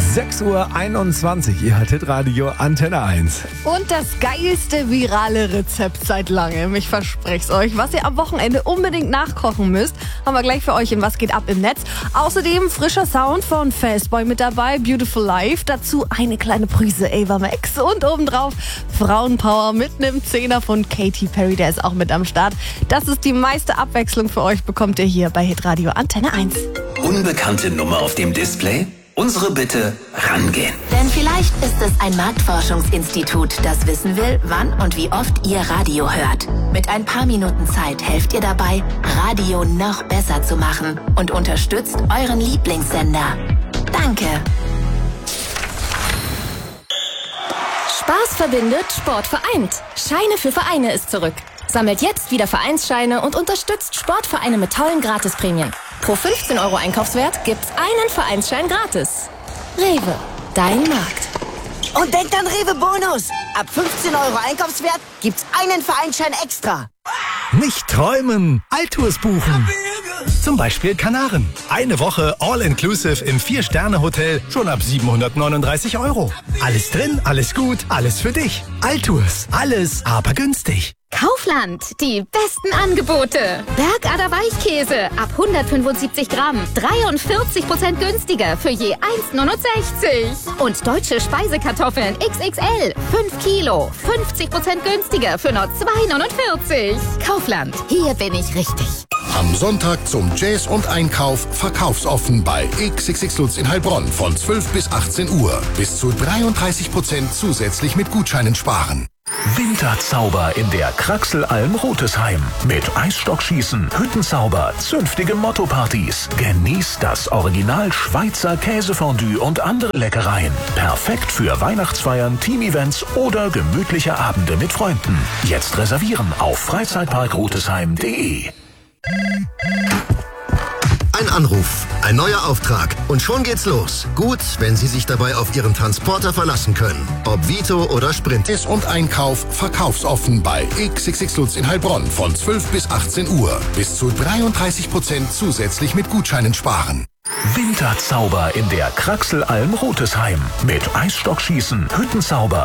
6:21 Uhr, ihr hörtet Radio Antenne 1. Und das geilste virale Rezept seit langem, ich verspreche es euch. Was ihr am Wochenende unbedingt nachkochen müsst, haben wir gleich für euch in Was geht ab im Netz. Außerdem frischer Sound von Fastboy mit dabei, Beautiful Life. Dazu eine kleine Prise Ava Max und obendrauf Frauenpower mit einem Zehner von Katy Perry, der ist auch mit am Start. Das ist die meiste Abwechslung für euch, bekommt ihr hier bei Hitradio Antenne 1. Unbekannte Nummer auf dem Display? Unsere Bitte, rangehen. Denn vielleicht ist es ein Marktforschungsinstitut, das wissen will, wann und wie oft ihr Radio hört. Mit ein paar Minuten Zeit helft ihr dabei, Radio noch besser zu machen und unterstützt euren Lieblingssender. Danke. Spaß verbindet, Sport vereint. Scheine für Vereine ist zurück. Sammelt jetzt wieder Vereinsscheine und unterstützt Sportvereine mit tollen Gratisprämien. Pro 15 € Einkaufswert gibt's einen Vereinsschein gratis. Rewe, dein Markt. Und denkt an Rewe Bonus. Ab 15 € Einkaufswert gibt's einen Vereinsschein extra. Nicht träumen, Altours buchen. Zum Beispiel Kanaren. Eine Woche All-Inclusive im 4-Sterne-Hotel schon ab 739 €. Alles drin, alles gut, alles für dich. Altours, alles aber günstig. Kaufland, die besten Angebote. Bergader Weichkäse ab 175 Gramm, 43% günstiger für je 1,69. Und deutsche Speisekartoffeln XXL, 5 Kilo, 50% günstiger für nur 2,49. Kaufland, hier bin ich richtig. Am Sonntag zum Jazz und Einkauf verkaufsoffen bei XXX Lutz in Heilbronn von 12 bis 18 Uhr. Bis zu 33% zusätzlich mit Gutscheinen sparen. Winterzauber in der Kraxelalm Rotesheim. Mit Eisstockschießen, Hüttenzauber, zünftige Motto-Partys. Genießt das Original Schweizer Käsefondue und andere Leckereien. Perfekt für Weihnachtsfeiern, Team-Events oder gemütliche Abende mit Freunden. Jetzt reservieren auf freizeitparkrotesheim.de. Ein Anruf, ein neuer Auftrag und schon geht's los. Gut, wenn Sie sich dabei auf Ihren Transporter verlassen können. Ob Vito oder Sprint. Jazz und Einkauf verkaufsoffen bei XXX Lutz in Heilbronn von 12 bis 18 Uhr. Bis zu 33% zusätzlich mit Gutscheinen sparen. Winterzauber in der Kraxelalm Rotesheim. Mit Eisstockschießen, Hüttenzauber,